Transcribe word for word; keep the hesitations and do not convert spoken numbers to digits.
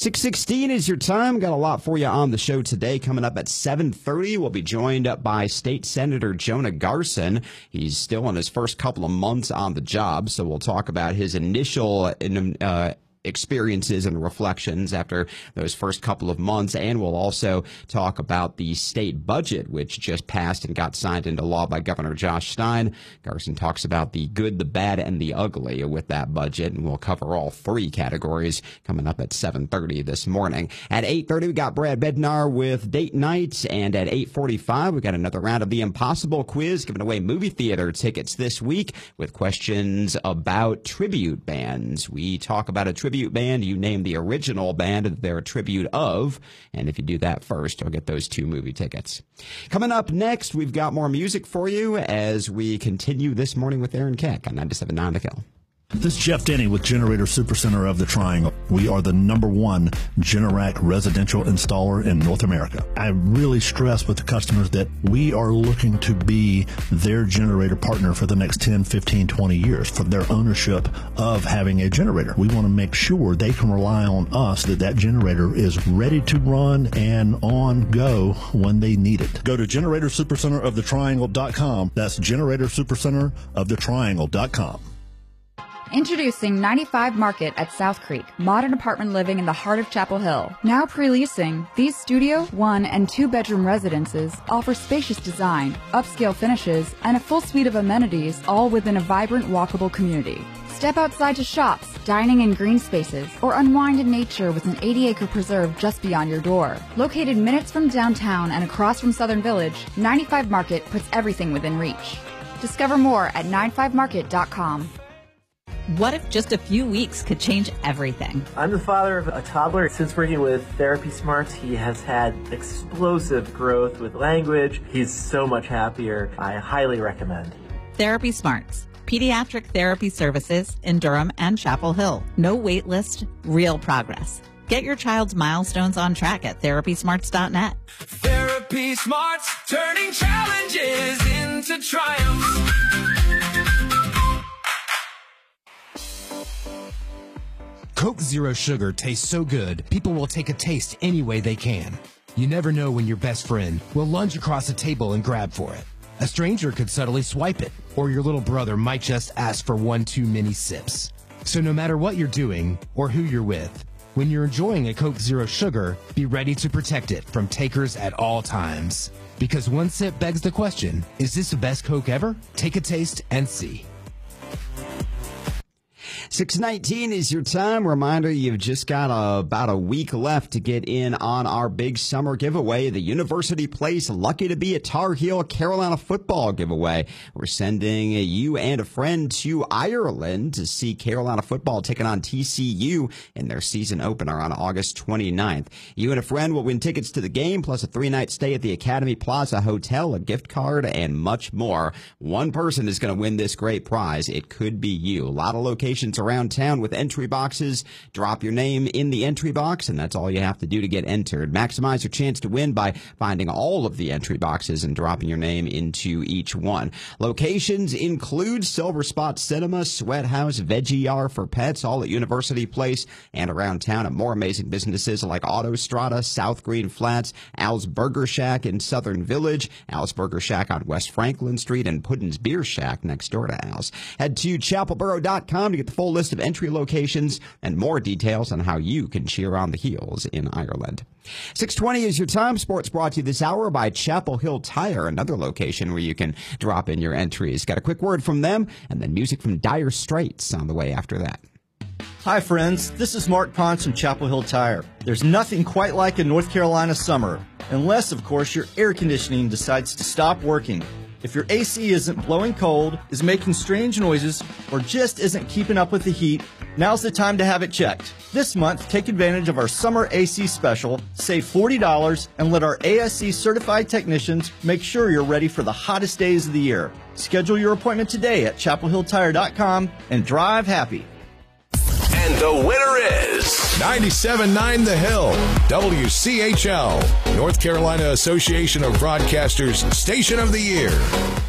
six sixteen is your time. Got a lot for you on the show today. Coming up at seven thirty, we'll be joined by State Senator Jonah Garson. He's still in his first couple of months on the job, so we'll talk about his initial uh experiences and reflections after those first couple of months. And we'll also talk about the state budget, which just passed and got signed into law by Governor Josh Stein. Garson talks about the good, the bad, and the ugly with that budget, and we'll cover all three categories coming up at seven thirty this morning. At eight thirty, we got Brad Bednar with Date Night, and at eight forty-five, we got another round of the Impossible Quiz, giving away movie theater tickets this week with questions about tribute bands. We talk about a tribute band. You name the original band that they're a tribute of, and if you do that first, you'll get those two movie tickets. Coming up next, we've got more music for you as we continue this morning with Aaron Keck on ninety-seven point nine The Kill. This is Jeff Denny with Generator Supercenter of the Triangle. We are the number one Generac residential installer in North America. I really stress with the customers that we are looking to be their generator partner for the next ten, fifteen, twenty years for their ownership of having a generator. We want to make sure they can rely on us that that generator is ready to run and on go when they need it. Go to generator supercenter of the triangle dot com. That's generator supercenter of the triangle dot com. Introducing ninety-five Market at South Creek, modern apartment living in the heart of Chapel Hill. Now pre-leasing, these studio, one, and two-bedroom residences offer spacious design, upscale finishes, and a full suite of amenities, all within a vibrant, walkable community. Step outside to shops, dining in green spaces, or unwind in nature with an eighty acre preserve just beyond your door. Located minutes from downtown and across from Southern Village, ninety-five Market puts everything within reach. Discover more at ninety-five market dot com. What if just a few weeks could change everything? I'm the father of a toddler. Since working with Therapy Smarts, he has had explosive growth with language. He's so much happier. I highly recommend. Therapy Smarts. Pediatric therapy services in Durham and Chapel Hill. No wait list, real progress. Get your child's milestones on track at therapy smarts dot net. Therapy Smarts, turning challenges into triumphs. Coke Zero Sugar tastes so good, people will take a taste any way they can. You never know when your best friend will lunge across a table and grab for it. A stranger could subtly swipe it, or your little brother might just ask for one too many sips. So no matter what you're doing or who you're with, when you're enjoying a Coke Zero Sugar, be ready to protect it from takers at all times. Because one sip begs the question, is this the best Coke ever? Take a taste and see. six nineteen is your time. Reminder, you've just got a, about a week left to get in on our big summer giveaway, the University Place Lucky to Be a Tar Heel Carolina football giveaway. We're sending you and a friend to Ireland to see Carolina football taking on T C U in their season opener on August twenty-ninth. You and a friend will win tickets to the game, plus a three-night stay at the Academy Plaza Hotel, a gift card, and much more. One person is going to win this great prize. It could be you. A lot of locations around town with entry boxes. Drop your name in the entry box, and that's all you have to do to get entered. Maximize your chance to win by finding all of the entry boxes and dropping your name into each one. Locations include Silver Spot Cinema, Sweat House, Veggie R for Pets, all at University Place, and around town at more amazing businesses like Autostrada, South Green Flats, Al's Burger Shack in Southern Village, Al's Burger Shack on West Franklin Street, and Puddin's Beer Shack next door to Al's. Head to chapel borough dot com to get the full list of entry locations and more details on how you can cheer on the Heels in Ireland. six twenty is your time. Sports brought to you this hour by Chapel Hill Tire, another location where you can drop in your entries. Got a quick word from them, and then music from Dire Straits on the way after that. Hi friends, this is Mark Ponce from Chapel Hill Tire. There's nothing quite like a North Carolina summer, unless of course your air conditioning decides to stop working. If your A C isn't blowing cold, is making strange noises, or just isn't keeping up with the heat, now's the time to have it checked. This month, take advantage of our summer A C special, save forty dollars, and let our A S C certified technicians make sure you're ready for the hottest days of the year. Schedule your appointment today at chapel hill tire dot com and drive happy. And the winner is ninety-seven point nine The Hill, W C H L, North Carolina Association of Broadcasters Station of the Year.